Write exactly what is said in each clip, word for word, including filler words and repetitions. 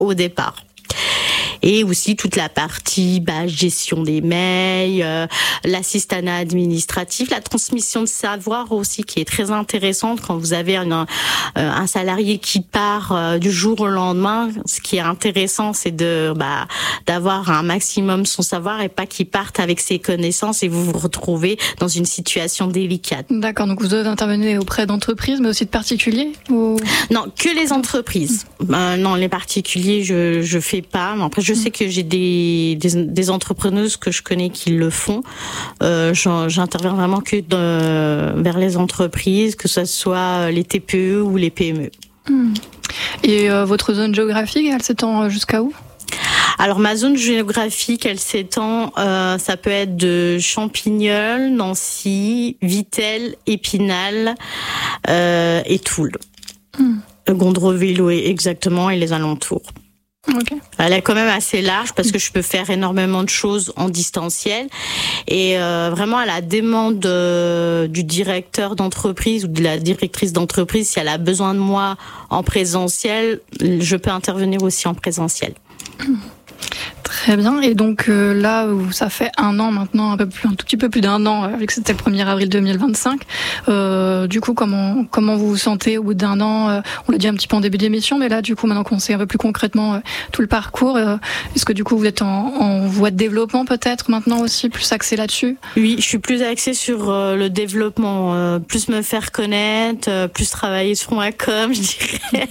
au départ. Et aussi toute la partie bah, gestion des mails, euh, l'assistanat administratif, la transmission de savoir aussi qui est très intéressante quand vous avez un, un salarié qui part euh, du jour au lendemain. Ce qui est intéressant, c'est de bah, d'avoir un maximum son savoir et pas qu'il parte avec ses connaissances et vous vous retrouvez dans une situation délicate. D'accord, donc vous devez intervenir auprès d'entreprises, mais aussi de particuliers ou... Non, que les entreprises. Mmh. Euh, non, les particuliers, je je fais pas. Mais après, je sais que j'ai des, des des entrepreneuses que je connais qui le font. Euh, j'interviens vraiment que de, vers les entreprises, que ce soit les T P E ou les P M E. Mmh. Et euh, votre zone géographique, elle s'étend jusqu'à où ? Alors ma zone géographique, elle s'étend, euh, ça peut être de Champignol, Nancy, Vittel, Épinal euh, et Toul. Mmh. Gondreville, oui, exactement, et les alentours. Okay. Elle est quand même assez large parce que je peux faire énormément de choses en distanciel et euh, vraiment à la demande euh, du directeur d'entreprise ou de la directrice d'entreprise, si elle a besoin de moi en présentiel, je peux intervenir aussi en présentiel. Très bien. Et donc euh, là où ça fait un an maintenant, un peu plus, un tout petit peu plus d'un an, vu que c'était le premier avril deux mille vingt-cinq. Euh, du coup, comment comment vous vous sentez au bout d'un an euh, On l'a dit un petit peu en début d'émission, mais là, du coup, maintenant qu'on sait un peu plus concrètement euh, tout le parcours, euh, est-ce que du coup vous êtes en, en voie de développement peut-être maintenant aussi, plus axé là-dessus ? Oui, je suis plus axée sur euh, le développement, euh, plus me faire connaître, euh, plus travailler sur ma com, je dirais.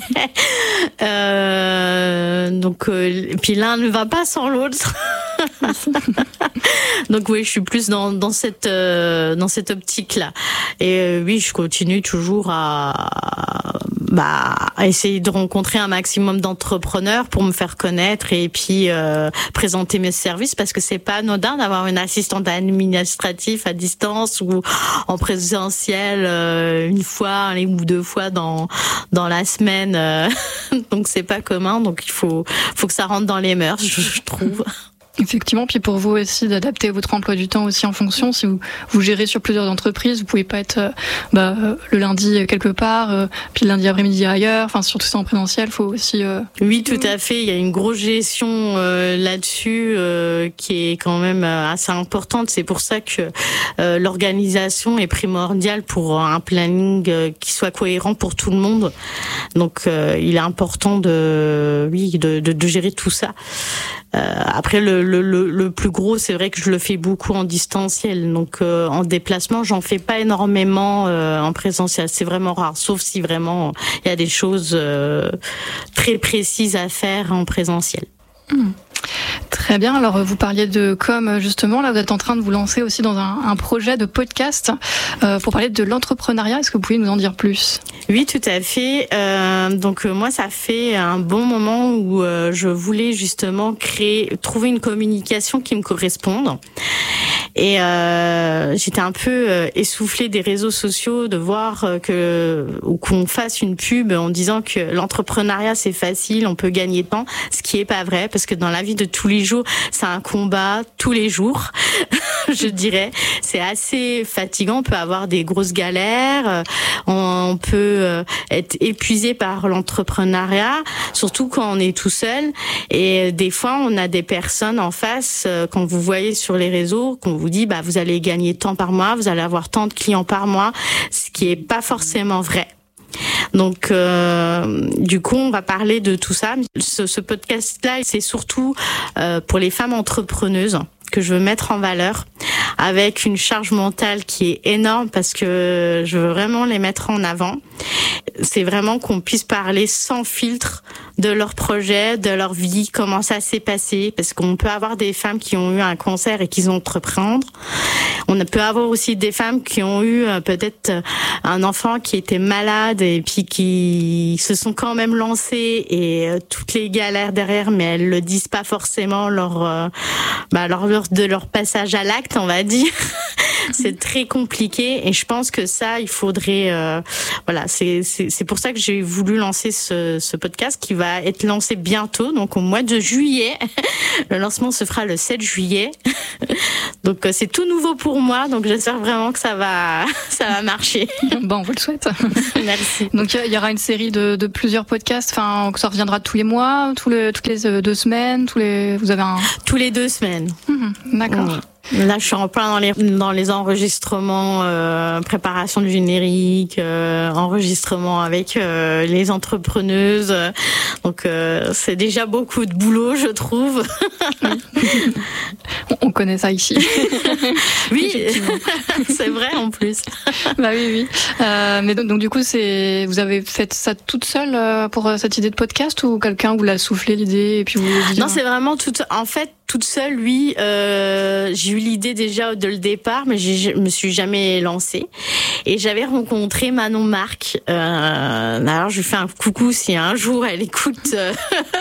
euh, donc, euh, et puis l'un ne va pas sans l'autre. Donc oui, je suis plus dans dans cette euh, dans cette optique là. Et euh, oui, je continue toujours à bah à essayer de rencontrer un maximum d'entrepreneurs pour me faire connaître et puis euh, présenter mes services parce que c'est pas anodin d'avoir une assistante administrative à distance ou en présentiel euh, une fois ou deux fois dans dans la semaine. Euh, donc c'est pas commun. Donc il faut faut que ça rentre dans les mœurs, je, je trouve. Effectivement, puis pour vous aussi d'adapter votre emploi du temps aussi en fonction. Si vous, vous gérez sur plusieurs entreprises, vous pouvez pas être euh, bah, le lundi quelque part, euh, puis le lundi après-midi ailleurs. Enfin, surtout ça en présentiel, faut aussi. Euh... Oui, tout à fait. Il y a une grosse gestion euh, là-dessus euh, qui est quand même assez importante. C'est pour ça que euh, l'organisation est primordiale pour un planning euh, qui soit cohérent pour tout le monde. Donc, euh, il est important de, oui, de, de, de gérer tout ça. Euh, après le, le le plus gros, c'est vrai que je le fais beaucoup en distanciel, donc euh, en déplacement, j'en fais pas énormément euh, en présentiel, c'est vraiment rare, sauf si vraiment il y a des choses euh, très précises à faire en présentiel. Mmh. Très bien. Alors, vous parliez de com, justement. Là, vous êtes en train de vous lancer aussi dans un, un projet de podcast euh, pour parler de l'entrepreneuriat. Est-ce que vous pouvez nous en dire plus ? Oui, tout à fait. Euh, donc, euh, moi, ça fait un bon moment où euh, je voulais justement créer, trouver une communication qui me corresponde. Et euh, j'étais un peu euh, essoufflée des réseaux sociaux de voir euh, que ou qu'on fasse une pub en disant que l'entrepreneuriat c'est facile, on peut gagner temps, ce qui est pas vrai parce que dans la vie de tous les jours, c'est un combat tous les jours. Je dirais, c'est assez fatigant, on peut avoir des grosses galères, on peut être épuisé par l'entrepreneuriat, surtout quand on est tout seul et des fois on a des personnes en face quand vous voyez sur les réseaux qu'on vous dit bah vous allez gagner tant par mois, vous allez avoir tant de clients par mois, ce qui est pas forcément vrai. Donc, euh, du coup, on va parler de tout ça. Ce, ce podcast-là, c'est surtout euh, pour les femmes entrepreneuses que je veux mettre en valeur, avec une charge mentale qui est énorme parce que je veux vraiment les mettre en avant. C'est vraiment qu'on puisse parler sans filtre de leur projet, de leur vie, comment ça s'est passé, parce qu'on peut avoir des femmes qui ont eu un cancer et qui ont entreprendre. On peut avoir aussi des femmes qui ont eu euh, peut-être un enfant qui était malade et puis qui se sont quand même lancées et euh, toutes les galères derrière, mais elles le disent pas forcément lors, euh, bah, lors de leur passage à l'acte, on va dire. c'est très compliqué et je pense que ça, il faudrait, euh, voilà, c'est, c'est, c'est pour ça que j'ai voulu lancer ce, ce podcast qui va être lancé bientôt, donc au mois de juillet. Le lancement se fera le sept juillet. Donc c'est tout nouveau pour moi, donc j'espère vraiment que ça va, ça va marcher. Bon, on vous le souhaite. Merci. Donc il y aura une série de, de plusieurs podcasts, enfin ça reviendra tous les mois, tous les, toutes les deux semaines, tous les, vous avez un. Tous les deux semaines. Mmh, d'accord. Oui. Là, je suis en plein dans les dans les enregistrements, euh, préparation du générique, euh, enregistrement avec euh, les entrepreneuses. Donc, euh, c'est déjà beaucoup de boulot, je trouve. On connaît ça ici. Oui, c'est vrai en plus. Bah oui, oui. Euh, mais donc, donc du coup, c'est vous avez fait ça toute seule euh, pour cette idée de podcast ou quelqu'un vous l'a soufflé l'idée et puis vous l'a dit? Non, c'est vraiment toute. En fait. Toute seule, oui, euh, j'ai eu l'idée déjà de le départ, mais je me suis jamais lancée. Et j'avais rencontré Manon Marc. Euh, alors, je lui fais un coucou si un jour elle écoute. Euh,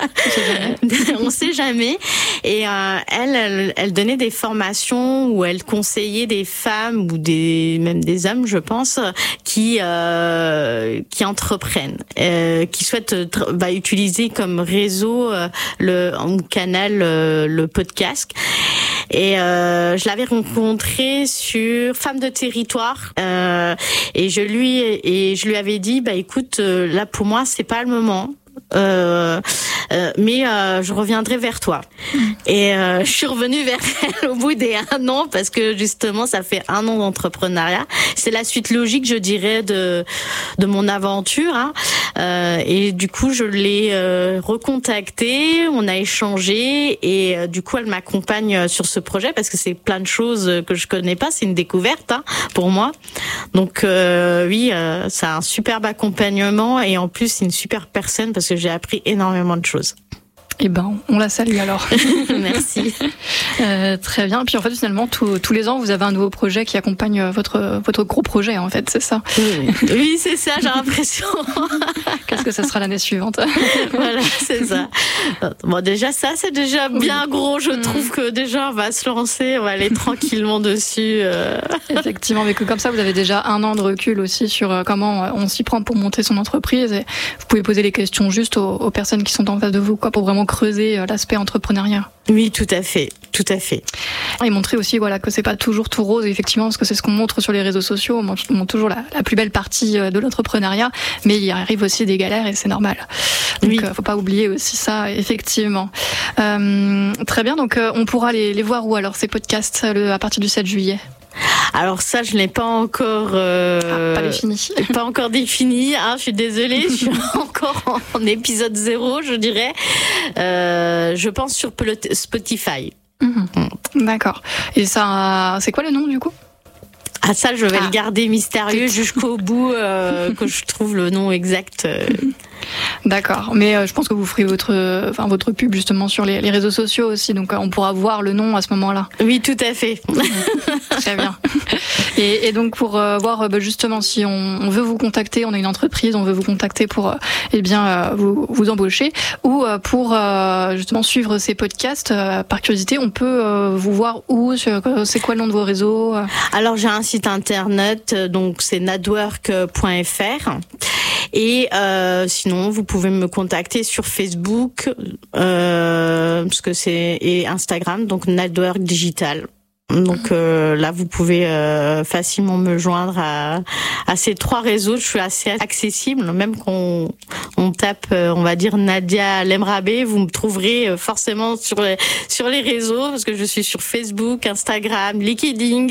on sait jamais. Et euh, elle, elle, elle donnait des formations où elle conseillait des femmes ou des même des hommes, je pense, qui euh, qui entreprennent, euh, qui souhaitent bah, utiliser comme réseau euh, le ou canal euh, le podcast. Et euh, je l'avais rencontré sur Femmes de territoire euh, et je lui et je lui avais dit bah écoute euh, là pour moi c'est pas le moment. Euh, euh, mais euh, je reviendrai vers toi. Et euh, je suis revenue vers elle au bout des un an parce que justement ça fait un an d'entrepreneuriat. C'est la suite logique, je dirais, de de mon aventure. Hein. Euh, et du coup, je l'ai euh, recontactée, on a échangé et euh, du coup, elle m'accompagne sur ce projet parce que c'est plein de choses que je connais pas. C'est une découverte hein, pour moi. Donc euh, oui, euh, c'est un superbe accompagnement et en plus c'est une super personne parce que j'ai appris énormément de choses. Eh ben, on la salue alors. Merci. Euh, très bien. Puis en fait, finalement, tous, tous les ans, vous avez un nouveau projet qui accompagne votre votre gros projet, en fait, c'est ça? Oui, oui c'est ça, j'ai l'impression. Qu'est-ce que ça sera l'année suivante? Voilà, c'est ça. Bon, déjà, ça, c'est déjà bien oui. gros. Je mmh. trouve que déjà, on va se lancer, on va aller tranquillement dessus. Euh... Effectivement, mais que comme ça, vous avez déjà un an de recul aussi sur comment on s'y prend pour monter son entreprise. Et vous pouvez poser les questions juste aux, aux personnes qui sont en face de vous, quoi, pour vraiment creuser l'aspect entrepreneuriat. Oui, tout à fait, tout à fait. Et montrer aussi, voilà, que c'est pas toujours tout rose, effectivement, parce que c'est ce qu'on montre sur les réseaux sociaux. On montre, on montre toujours la, la plus belle partie de l'entrepreneuriat, mais il arrive aussi des galères et c'est normal. Donc, oui. euh, faut pas oublier aussi ça, effectivement. Euh, très bien. Donc, euh, on pourra les, les voir où alors ces podcasts le, à partir du sept juillet? Alors ça, je l'ai pas encore euh, ah, pas défini. Pas encore défini. Hein, je suis désolée, je suis encore en, en épisode zéro, je dirais. Euh, je pense sur Spotify. Mmh. Mmh. D'accord. Et ça, c'est quoi le nom du coup? Ah ça, je vais ah. le garder mystérieux jusqu'au bout euh, que je trouve le nom exact. Euh. D'accord, mais euh, je pense que vous ferez votre, enfin votre pub justement sur les, les réseaux sociaux aussi, donc euh, on pourra voir le nom à ce moment-là. Oui, tout à fait. Très bien. Et, et donc pour euh, voir bah, justement si on, on veut vous contacter, on a une entreprise, on veut vous contacter pour euh, eh bien euh, vous, vous embaucher ou euh, pour euh, justement suivre ces podcasts euh, par curiosité, on peut euh, vous voir où, sur, c'est quoi le nom de vos réseaux? Alors j'ai un site internet, donc c'est nadwork point f r. Et euh, sinon, vous pouvez me contacter sur Facebook, euh, parce que c'est et Instagram, donc Nadwork Digital. Donc euh, là, vous pouvez euh, facilement me joindre à, à ces trois réseaux. Je suis assez accessible, même qu'on on tape, euh, on va dire Nadia Lemrabé, vous me trouverez forcément sur les, sur les réseaux parce que je suis sur Facebook, Instagram, LinkedIn.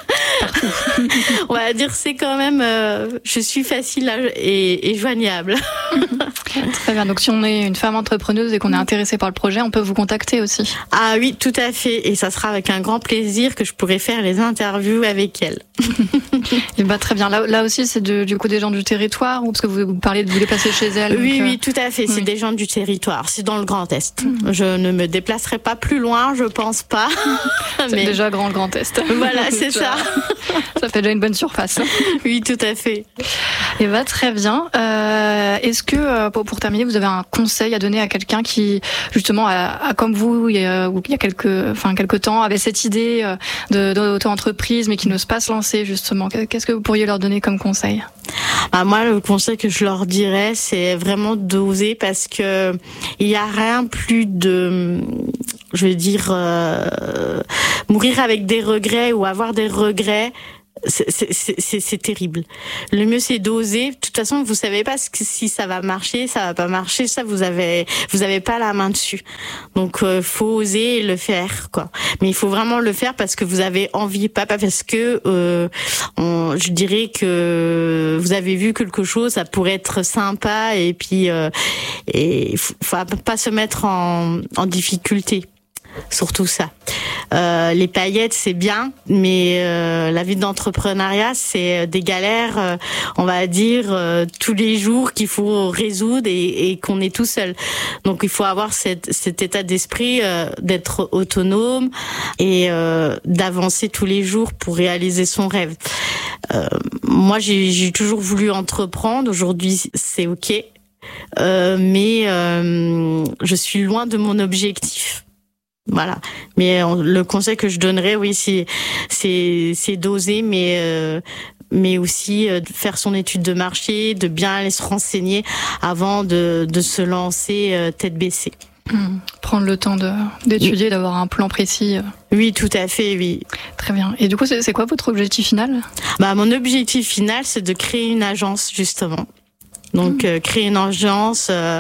On va dire c'est quand même, euh, je suis facile à, et, et joignable. Très bien. Donc si on est une femme entrepreneuse et qu'on est intéressé par le projet, on peut vous contacter aussi. Ah oui, tout à fait. Et ça sera avec un grand plaisir que je pourrais faire les interviews avec elle. Et bah très bien. Là, là aussi, c'est de, du coup des gens du territoire ou parce que vous, vous parlez de vous déplacer chez elle. Oui, donc, oui, tout à fait. C'est oui. des gens du territoire. C'est dans le Grand Est. Mmh. Je ne me déplacerai pas plus loin, je pense pas. C'est mais... déjà grand le Grand Est. Voilà, c'est ça. Ça fait déjà une bonne surface. Oui, tout à fait. Et bah très bien. Euh, est-ce que euh, pour, pour terminer, vous avez un conseil à donner à quelqu'un qui justement, a, a, comme vous, il y a, il y a quelques, enfin quelques temps, avait cette idée. Euh, de, d'auto-entreprise, mais qui n'osent pas se lancer, justement. Qu'est-ce que vous pourriez leur donner comme conseil? Bah, moi, le conseil que je leur dirais, c'est vraiment d'oser, parce que il y a rien plus de, je veux dire, euh, mourir avec des regrets ou avoir des regrets. C'est, c'est, c'est, c'est terrible. Le mieux, c'est d'oser. De toute façon, vous savez pas si ça va marcher, ça va pas marcher. Ça, vous avez, vous avez pas la main dessus. Donc, euh, faut oser le faire, quoi. Mais il faut vraiment le faire parce que vous avez envie, pas parce que, euh, on, je dirais que vous avez vu quelque chose, ça pourrait être sympa, et puis, euh, et faut, faut pas se mettre en, en difficulté. Surtout ça. Euh, les paillettes, c'est bien, mais euh, la vie d'entrepreneuriat, c'est des galères, euh, on va dire, euh, tous les jours qu'il faut résoudre, et, et qu'on est tout seul. Donc, il faut avoir cette, cet état d'esprit euh, d'être autonome et euh, d'avancer tous les jours pour réaliser son rêve. Euh, moi, j'ai, j'ai toujours voulu entreprendre. Aujourd'hui, c'est OK, euh, mais euh, je suis loin de mon objectif. Voilà. Mais euh, le conseil que je donnerais, oui, c'est c'est c'est d'oser, mais euh, mais aussi euh, de faire son étude de marché, de bien aller se renseigner avant de de se lancer euh, tête baissée. Mmh. Prendre le temps de d'étudier, d'avoir un plan précis. Oui, tout à fait, oui. Très bien. Et du coup, c'est, c'est quoi votre objectif final? Bah, mon objectif final, c'est de créer une agence, justement. Donc euh, créer une agence, euh,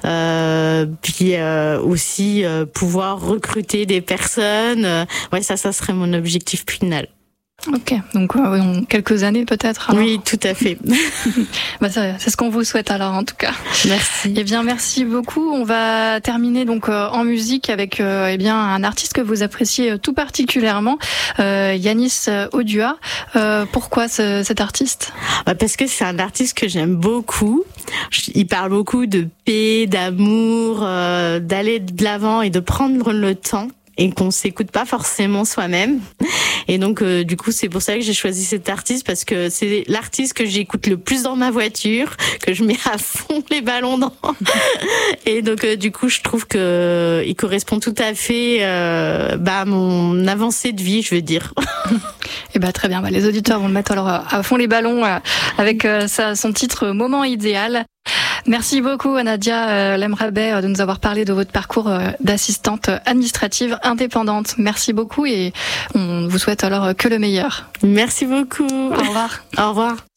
euh, puis euh, aussi euh, pouvoir recruter des personnes. Euh, ouais, ça, ça serait mon objectif final. Ok, donc euh, dans quelques années peut-être. Alors. Oui, tout à fait. bah, c'est, c'est ce qu'on vous souhaite alors en tout cas. Merci. Eh bien, merci beaucoup. On va terminer donc euh, en musique avec euh, eh bien un artiste que vous appréciez euh, tout particulièrement, euh, Yanis Odua. Euh, pourquoi ce, cet artiste? Bah, parce que c'est un artiste que j'aime beaucoup. Il parle beaucoup de paix, d'amour, euh, d'aller de l'avant et de prendre le temps, et qu'on s'écoute pas forcément soi-même. Et donc euh, du coup, c'est pour ça que j'ai choisi cet artiste, parce que c'est l'artiste que j'écoute le plus dans ma voiture, que je mets à fond les ballons dans. Et donc euh, du coup, je trouve que euh, il correspond tout à fait euh, bah à mon avancée de vie, je veux dire. Et bah très bien, bah, les auditeurs vont le mettre alors à fond les ballons euh, avec euh, sa, son titre Moment idéal. Merci beaucoup Nadia euh, Lemrabet euh, de nous avoir parlé de votre parcours euh, d'assistante administrative indépendante. Merci beaucoup, et on vous souhaite alors euh, que le meilleur. Merci beaucoup. Au revoir. Au revoir.